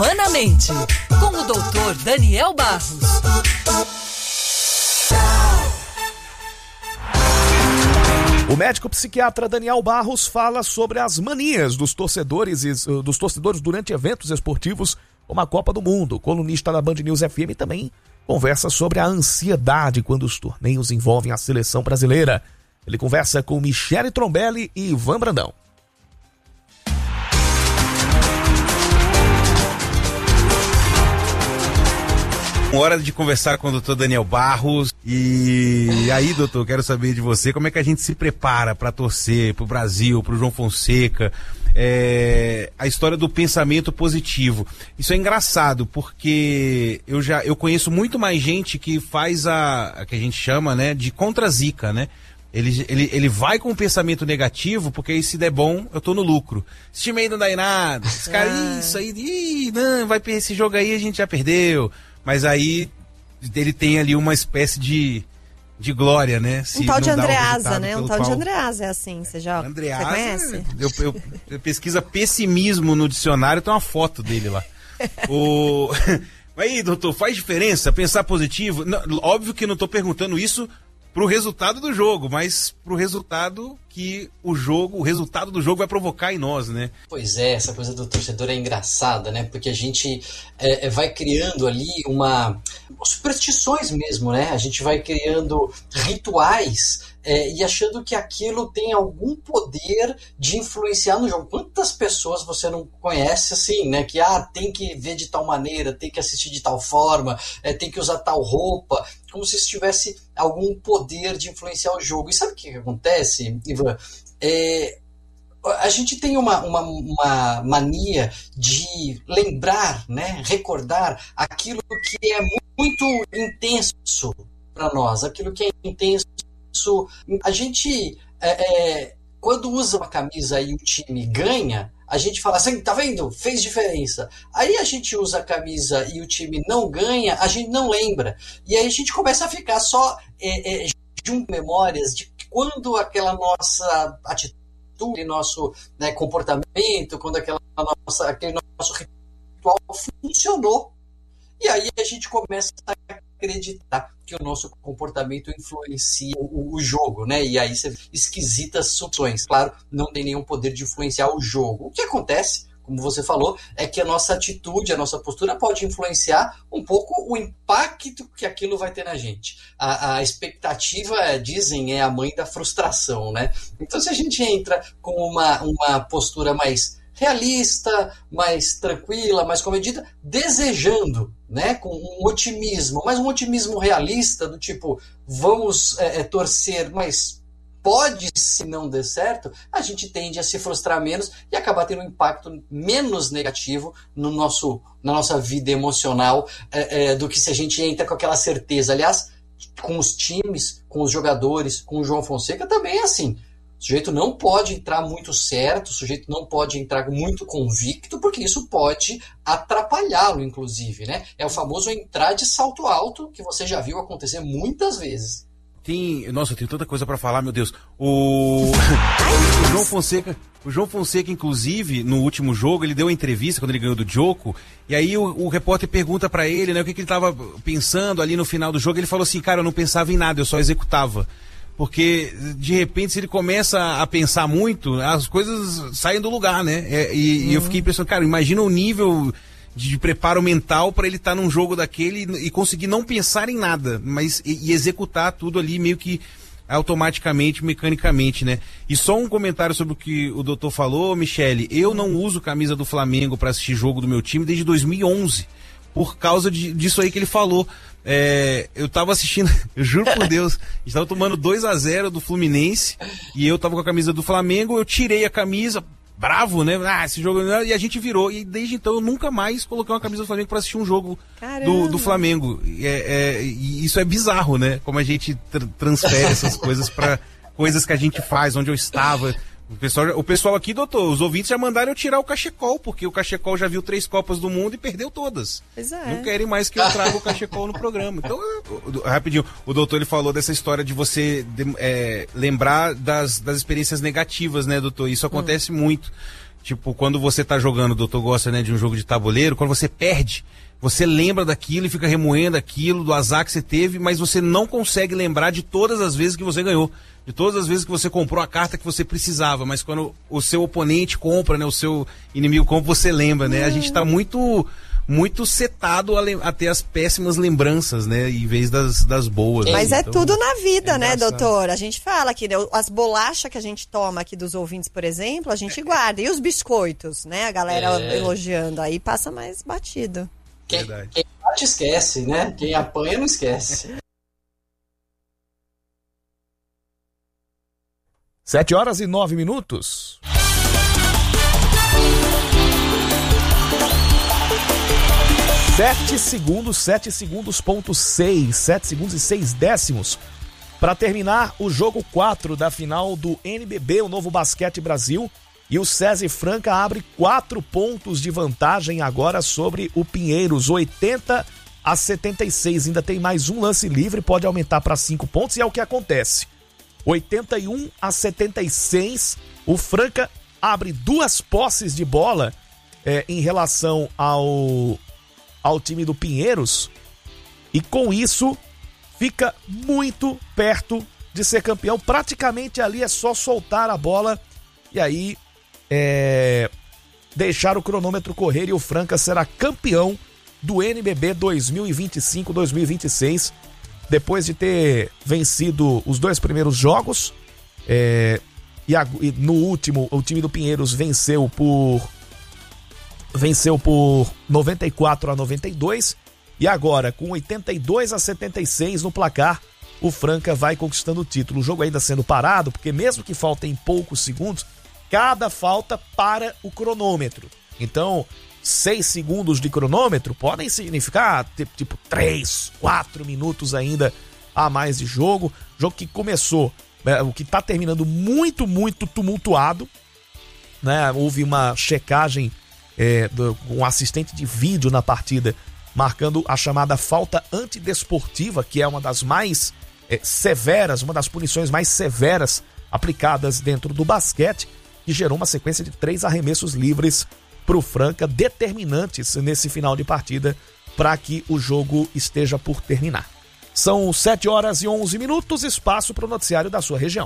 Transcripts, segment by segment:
Humanamente, com o Dr. Daniel Barros. O médico psiquiatra Daniel Barros fala sobre as manias dos torcedores durante eventos esportivos como a Copa do Mundo. O colunista da Band News FM também conversa sobre a ansiedade quando os torneios envolvem a seleção brasileira. Ele conversa com Michele Trombelli e Ivan Brandão. Hora de conversar com o doutor Daniel Barros. E aí, doutor, quero saber de você como é que a gente se prepara para torcer pro Brasil, pro João Fonseca, a história do pensamento positivo. Isso é engraçado, porque eu conheço muito mais gente que faz a que a gente chama, né, de contra-zica, né? Ele vai com um pensamento negativo, porque aí se der bom, eu tô no lucro. Esse time aí não dá em nada. Esse cara, isso aí, não, esse jogo aí a gente já perdeu. Mas aí ele tem ali uma espécie de glória, né? Um tal de Andreasa, né? Um tal de Andreasa é assim, você já conhece? Eu pesquisa pessimismo no dicionário, tem uma foto dele lá. Aí, doutor, faz diferença pensar positivo? Não, óbvio que não estou perguntando isso pro resultado do jogo, mas pro resultado que o resultado do jogo vai provocar em nós, né? Pois é, essa coisa do torcedor é engraçada, né? Porque a gente vai criando ali superstições mesmo, né? A gente vai criando rituais e achando que aquilo tem algum poder de influenciar no jogo. Quantas pessoas você não conhece assim, né? Que tem que ver de tal maneira, tem que assistir de tal forma, tem que usar tal roupa, como se isso tivesse algum poder de influenciar o jogo. E sabe o que acontece, Ivan? A gente tem uma mania de lembrar, né? Recordar aquilo que é muito intenso para nós, aquilo que é intenso. A gente, quando usa uma camisa e o time ganha, a gente fala assim, tá vendo? Fez diferença. Aí a gente usa a camisa e o time não ganha, a gente não lembra. E aí a gente começa a ficar só junto memórias de quando aquela nossa atitude, nosso, né, comportamento, quando aquele nosso ritual funcionou. E aí a gente começa a acreditar que o nosso comportamento influencia o jogo, né? E aí você esquisitas soluções. Claro, não tem nenhum poder de influenciar o jogo. O que acontece, como você falou, é que a nossa atitude, a nossa postura pode influenciar um pouco o impacto que aquilo vai ter na gente. A expectativa, dizem, é a mãe da frustração, né? Então, se a gente entra com uma postura mais realista, mais tranquila, mais comedida, desejando, né, com um otimismo, mas um otimismo realista, do tipo, vamos torcer, mas pode, se não der certo, a gente tende a se frustrar menos e acabar tendo um impacto menos negativo na nossa vida emocional do que se a gente entra com aquela certeza. Aliás, com os times, com os jogadores, com o João Fonseca também é assim. O sujeito não pode entrar muito certo, o sujeito não pode entrar muito convicto, porque isso pode atrapalhá-lo, inclusive, né? É o famoso entrar de salto alto, que você já viu acontecer muitas vezes. Nossa, eu tenho tanta coisa pra falar, meu Deus. O João Fonseca, inclusive, no último jogo, ele deu uma entrevista quando ele ganhou do Djoko, e aí o repórter pergunta pra ele, né, o que ele tava pensando ali no final do jogo. Ele falou assim, cara, eu não pensava em nada, eu só executava. Porque, de repente, se ele começa a pensar muito, as coisas saem do lugar, né? E eu fiquei impressionado, cara, imagina o nível de preparo mental para ele estar num jogo daquele e conseguir não pensar em nada, mas e executar tudo ali meio que automaticamente, mecanicamente, né? E só um comentário sobre o que o doutor falou, Michele. Eu não uso camisa do Flamengo para assistir jogo do meu time desde 2011, por causa disso aí que ele falou. Eu tava assistindo, eu juro por Deus, a gente tava tomando 2-0 do Fluminense e eu tava com a camisa do Flamengo, eu tirei a camisa, bravo, né? Esse jogo, e a gente virou, e desde então eu nunca mais coloquei uma camisa do Flamengo pra assistir um jogo do Flamengo. E isso é bizarro, né? Como a gente transfere essas coisas pra coisas que a gente faz, onde eu estava. O pessoal aqui, doutor, os ouvintes já mandaram eu tirar o cachecol, porque o cachecol já viu 3 Copas do Mundo e perdeu todas. Não querem mais que eu traga o cachecol no programa. Então, rapidinho, o doutor ele falou dessa história de você lembrar das experiências negativas, né, doutor? Isso acontece muito. Tipo, quando você tá jogando, o doutor gosta, né, de um jogo de tabuleiro, quando você perde, você lembra daquilo e fica remoendo aquilo, do azar que você teve, mas você não consegue lembrar de todas as vezes que você ganhou, de todas as vezes que você comprou a carta que você precisava, mas quando o seu oponente compra, né, o seu inimigo compra, você lembra, né? A gente tá muito setado a ter as péssimas lembranças, né, em vez das boas. Mas né? é então, tudo na vida, né, doutor? A gente fala aqui, né, as bolachas que a gente toma aqui dos ouvintes, por exemplo, a gente guarda. E os biscoitos, né? A galera elogiando, aí passa mais batido. Quem bate esquece, né? Quem apanha não esquece. 7h09. 7 segundos, 7 segundos e 6 décimos para terminar o jogo 4 da final do NBB, o Novo Basquete Brasil. E o SESI Franca abre 4 pontos de vantagem agora sobre o Pinheiros, 80-76. Ainda tem mais um lance livre, pode aumentar para 5 pontos e é o que acontece. 81-76, o Franca abre 2 posses de bola em relação ao time do Pinheiros, e com isso fica muito perto de ser campeão. Praticamente ali é só soltar a bola e aí deixar o cronômetro correr, e o Franca será campeão do NBB 2025-2026, depois de ter vencido os 2 primeiros jogos, e no último o time do Pinheiros venceu por 94-92, e agora com 82-76 no placar, o Franca vai conquistando o título. O jogo ainda sendo parado, porque mesmo que faltem poucos segundos, cada falta para o cronômetro. Então, 6 segundos de cronômetro podem significar tipo 3, 4 minutos ainda a mais de jogo. Jogo que começou, o que está terminando muito, muito tumultuado, né? Houve uma checagem um assistente de vídeo na partida, marcando a chamada falta antidesportiva, que é uma das mais severas, uma das punições mais severas aplicadas dentro do basquete, que gerou uma sequência de 3 arremessos livres para o Franca, determinantes nesse final de partida para que o jogo esteja por terminar. São 7h11, espaço para o noticiário da sua região.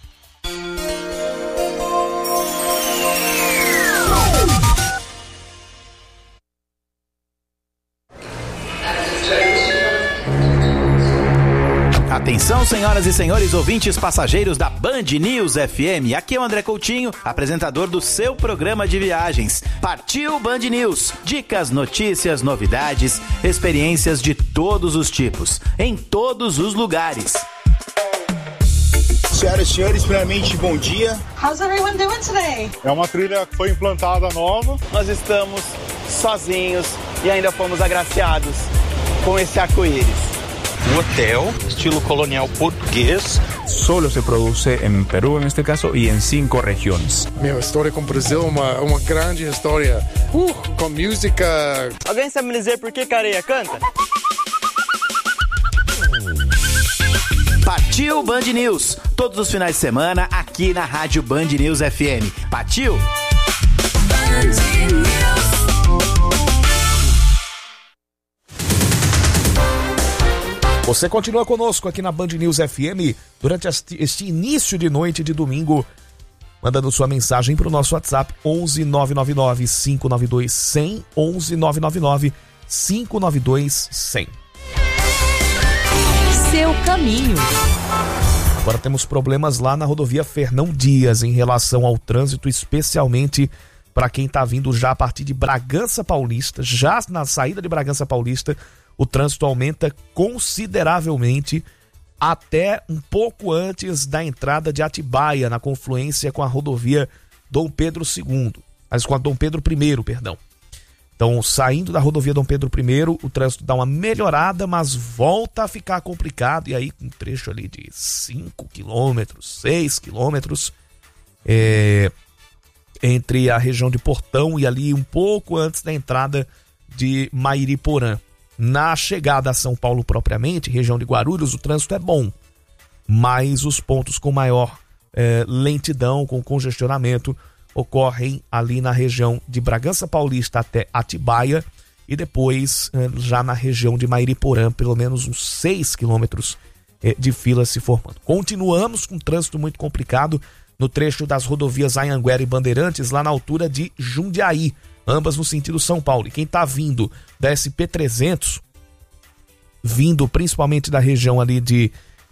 Atenção, senhoras e senhores ouvintes passageiros da Band News FM. Aqui é o André Coutinho, apresentador do seu programa de viagens. Partiu Band News. Dicas, notícias, novidades, experiências de todos os tipos, em todos os lugares. Senhoras e senhores, primeiramente, bom dia. How's everyone doing today? É uma trilha que foi implantada nova. Nós estamos sozinhos e ainda fomos agraciados com esse arco-íris. Un hotel estilo colonial português. Solo se produce en Perú en este caso y en 5 regiones. Minha história com o Brasil é uma grande história. Com música. Alguém sabe me dizer por que Careia canta? Partiu Band News, todos os finais de semana aqui na Rádio Band News FM. Partiu? Band News. Você continua conosco aqui na Band News FM durante este início de noite de domingo, mandando sua mensagem para o nosso WhatsApp 11 999 592 100, 11 999 592 100. Seu caminho. Agora temos problemas lá na rodovia Fernão Dias em relação ao trânsito, especialmente para quem está vindo já a partir de Bragança Paulista. Já na saída de Bragança Paulista, o trânsito aumenta consideravelmente até um pouco antes da entrada de Atibaia, na confluência com a rodovia Dom Pedro II, mas com a Dom Pedro I, perdão. Então, saindo da rodovia Dom Pedro I, o trânsito dá uma melhorada, mas volta a ficar complicado, e aí um trecho ali de 5 quilômetros, 6 quilômetros, entre a região de Portão e ali um pouco antes da entrada de Mairiporã. Na chegada a São Paulo propriamente, região de Guarulhos, o trânsito é bom, mas os pontos com maior lentidão, com congestionamento, ocorrem ali na região de Bragança Paulista até Atibaia e depois já na região de Mairiporã, pelo menos uns 6 quilômetros de fila se formando. Continuamos com trânsito muito complicado no trecho das rodovias Anhanguera e Bandeirantes, lá na altura de Jundiaí, ambas no sentido São Paulo. E quem está vindo da SP-300, vindo principalmente da região ali de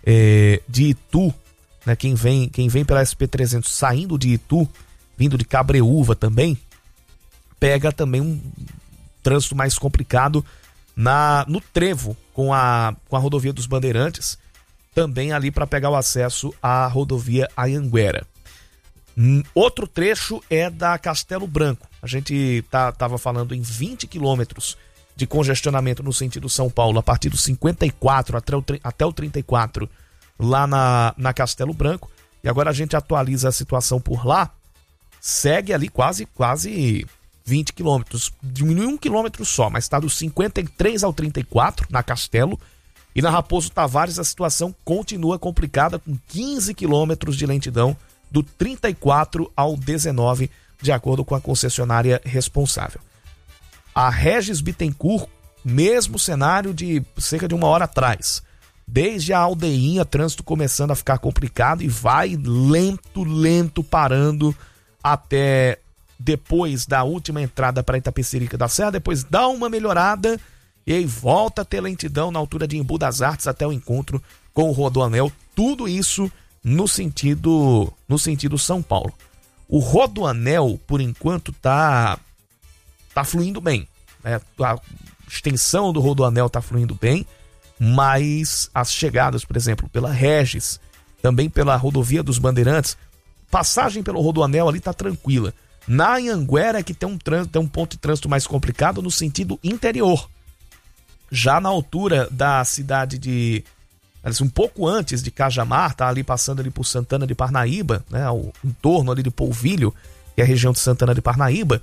Itu, né? Quem vem pela SP-300 saindo de Itu, vindo de Cabreúva também, pega também um trânsito mais complicado no trevo com a rodovia dos Bandeirantes, também ali para pegar o acesso à rodovia Anhanguera. Outro trecho é da Castelo Branco. A gente estava falando em 20 quilômetros de congestionamento no sentido São Paulo, a partir do 54 até o 34, lá na Castelo Branco. E agora a gente atualiza a situação por lá. Segue ali quase 20 quilômetros. Diminui 1 quilômetro só, mas está do 53 ao 34 na Castelo. E na Raposo Tavares a situação continua complicada, com 15 quilômetros de lentidão do 34 ao 19, de acordo com a concessionária responsável. A Regis Bittencourt, mesmo cenário de cerca de 1 hora atrás. Desde a Aldeinha, trânsito começando a ficar complicado e vai lento, parando até depois da última entrada para Itapecerica da Serra, depois dá uma melhorada e aí volta a ter lentidão na altura de Embu das Artes até o encontro com o Rodoanel. Tudo isso no sentido São Paulo. O Rodoanel, por enquanto, tá fluindo bem, né? A extensão do Rodoanel tá fluindo bem, mas as chegadas, por exemplo, pela Regis, também pela rodovia dos Bandeirantes, passagem pelo Rodoanel ali tá tranquila. Na Anhanguera é que tem um ponto de trânsito mais complicado no sentido interior. Já na altura da cidade de... um pouco antes de Cajamar, tá ali passando ali por Santana de Parnaíba, né, ao entorno ali de Polvilho, que é a região de Santana de Parnaíba,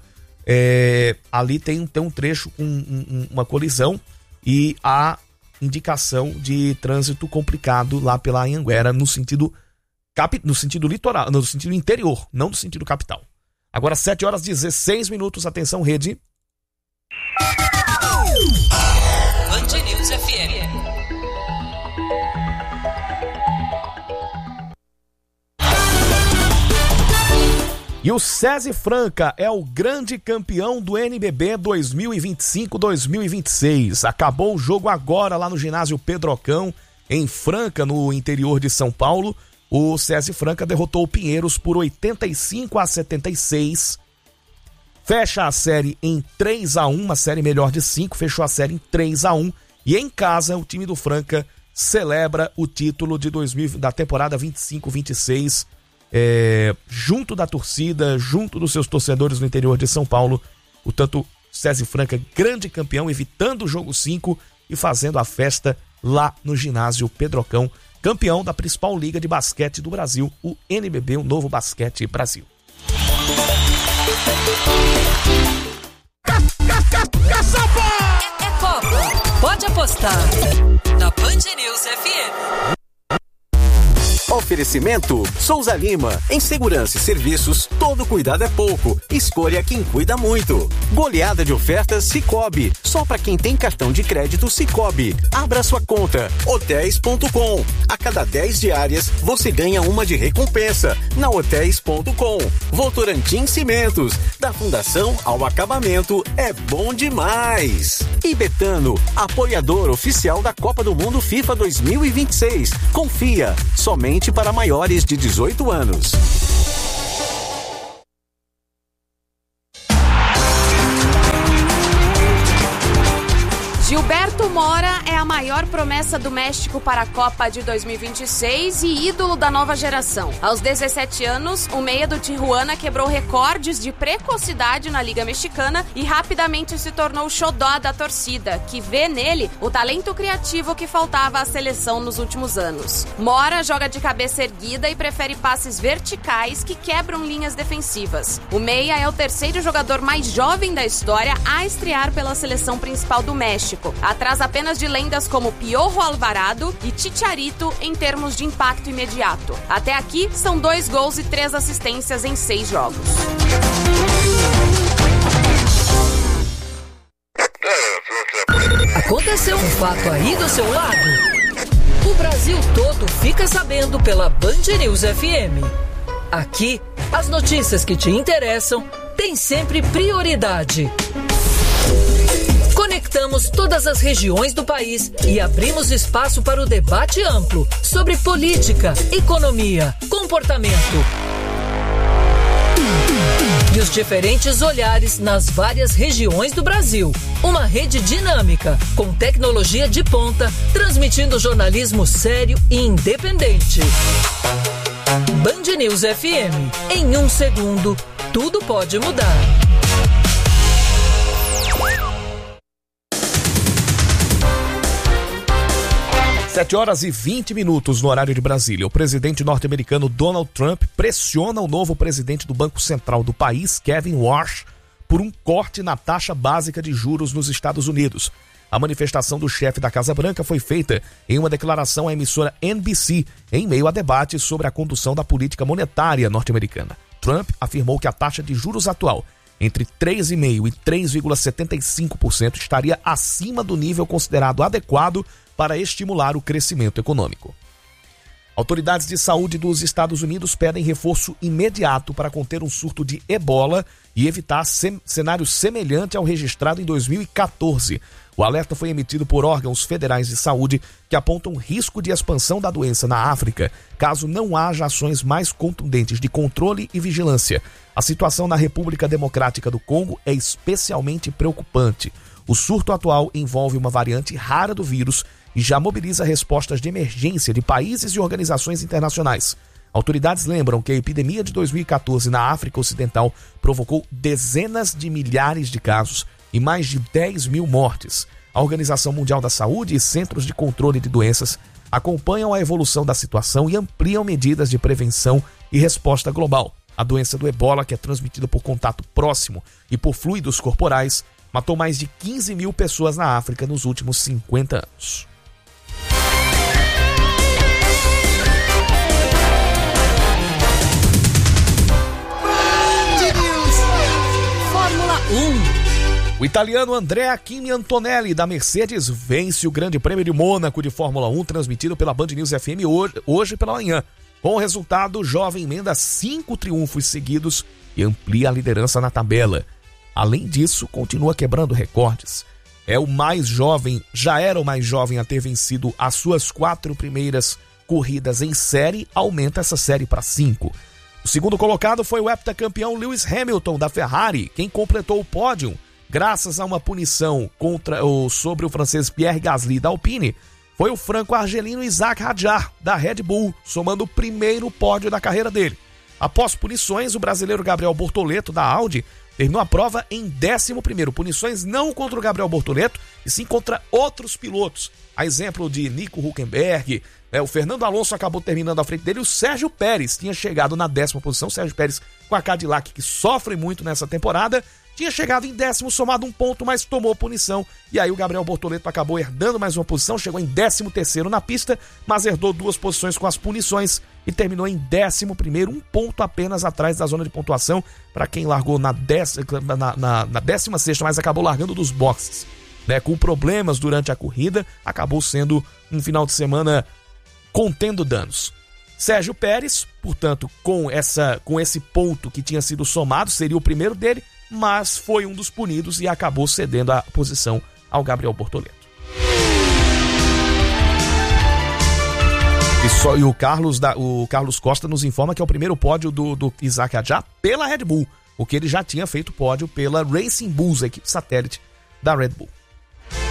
ali tem um trecho com uma colisão e a indicação de trânsito complicado lá pela Anhanguera no sentido litoral, no sentido interior, não no sentido capital. Agora 7 horas e 16 minutos, atenção rede. Band News FM. E o SESI Franca é o grande campeão do NBB 2025-2026. Acabou o jogo agora lá no ginásio Pedrocão, em Franca, no interior de São Paulo. O SESI Franca derrotou o Pinheiros por 85-76. Fecha a série em 3-1, uma série melhor de 5, fechou a série em 3-1. E em casa, o time do Franca celebra o título da temporada 25-26. Junto da torcida, junto dos seus torcedores no interior de São Paulo. Portanto, SESI Franca, grande campeão, evitando o jogo 5 e fazendo a festa lá no ginásio Pedrocão, campeão da principal liga de basquete do Brasil, o NBB, o Novo Basquete Brasil. É Copa, pode apostar na Band News FM. Oferecimento Souza Lima. Em segurança e serviços, todo cuidado é pouco. Escolha quem cuida muito. Goleada de ofertas Sicoob. Só para quem tem cartão de crédito Sicoob. Abra sua conta. Hotéis.com. A cada 10 diárias, você ganha uma de recompensa. Na Hotéis.com. Votorantim Cimentos. Da fundação ao acabamento, é bom demais. E Betano, apoiador oficial da Copa do Mundo FIFA 2026. Confia. Somente para maiores de 18 anos. Gilberto Mora é a maior promessa do México para a Copa de 2026 e ídolo da nova geração. Aos 17 anos, o meia do Tijuana quebrou recordes de precocidade na Liga Mexicana e rapidamente se tornou xodó da torcida, que vê nele o talento criativo que faltava à seleção nos últimos anos. Mora joga de cabeça erguida e prefere passes verticais que quebram linhas defensivas. O meia é o terceiro jogador mais jovem da história a estrear pela seleção principal do México, atrás apenas de lendas como Piojo Alvarado e Chicharito em termos de impacto imediato. Até aqui, são 2 gols e 3 assistências em 6 jogos. Aconteceu um fato aí do seu lado? O Brasil todo fica sabendo pela Band News FM. Aqui, as notícias que te interessam têm sempre prioridade. Conectamos todas as regiões do país e abrimos espaço para o debate amplo sobre política, economia, comportamento e os diferentes olhares nas várias regiões do Brasil. Uma rede dinâmica, com tecnologia de ponta, transmitindo jornalismo sério e independente. Band News FM. Em 1 segundo, tudo pode mudar. Sete horas e 20 minutos no horário de Brasília. O presidente norte-americano Donald Trump pressiona o novo presidente do Banco Central do país, Kevin Warsh, por um corte na taxa básica de juros nos Estados Unidos. A manifestação do chefe da Casa Branca foi feita em uma declaração à emissora NBC, em meio a debates sobre a condução da política monetária norte-americana. Trump afirmou que a taxa de juros atual, entre 3,5% e 3,75%, estaria acima do nível considerado adequado para estimular o crescimento econômico. Autoridades de saúde dos Estados Unidos pedem reforço imediato para conter um surto de ebola e evitar cenário semelhante ao registrado em 2014. O alerta foi emitido por órgãos federais de saúde que apontam risco de expansão da doença na África, caso não haja ações mais contundentes de controle e vigilância. A situação na República Democrática do Congo é especialmente preocupante. O surto atual envolve uma variante rara do vírus e já mobiliza respostas de emergência de países e organizações internacionais. Autoridades lembram que a epidemia de 2014 na África Ocidental provocou dezenas de milhares de casos e mais de 10 mil mortes. A Organização Mundial da Saúde e Centros de Controle de Doenças acompanham a evolução da situação e ampliam medidas de prevenção e resposta global. A doença do ebola, que é transmitida por contato próximo e por fluidos corporais, matou mais de 15 mil pessoas na África nos últimos 50 anos. Fórmula 1. O italiano Andrea Kimi Antonelli, da Mercedes, vence o Grande Prêmio de Mônaco de Fórmula 1, transmitido pela Band News FM hoje pela manhã. Com o resultado, o jovem emenda 5 triunfos seguidos e amplia a liderança na tabela. Além disso, continua quebrando recordes. É o mais jovem, já era o mais jovem a ter vencido as suas 4 primeiras corridas em série, aumenta essa série para 5. O segundo colocado foi o heptacampeão Lewis Hamilton, da Ferrari, quem completou o pódio graças a uma punição sobre o francês Pierre Gasly, da Alpine. Foi o franco-argelino Isaac Hadjar, da Red Bull, somando o primeiro pódio da carreira dele. Após punições, o brasileiro Gabriel Bortoleto, da Audi, terminou a prova em 11º. Punições não contra o Gabriel Bortoleto, e sim contra outros pilotos. A exemplo de Nico Hülkenberg, o Fernando Alonso acabou terminando à frente dele, e o Sérgio Pérez tinha chegado na 10ª posição. O Sérgio Pérez, com a Cadillac, que sofre muito nessa temporada, tinha chegado em 10º, somado um ponto, mas tomou punição. E aí o Gabriel Bortoleto acabou herdando mais uma posição, chegou em 13º na pista, mas herdou 2 posições com as punições e terminou em 11º, um ponto apenas atrás da zona de pontuação para quem largou na 16ª, mas acabou largando dos boxes, com problemas durante a corrida. Acabou sendo um final de semana contendo danos. Sérgio Pérez, portanto, com esse ponto que tinha sido somado, seria o primeiro dele, mas foi um dos punidos e acabou cedendo a posição ao Gabriel Bortoleto. E o Carlos Costa nos informa que é o primeiro pódio do Isaac Hadjar pela Red Bull, porque ele já tinha feito pódio pela Racing Bulls, a equipe satélite da Red Bull.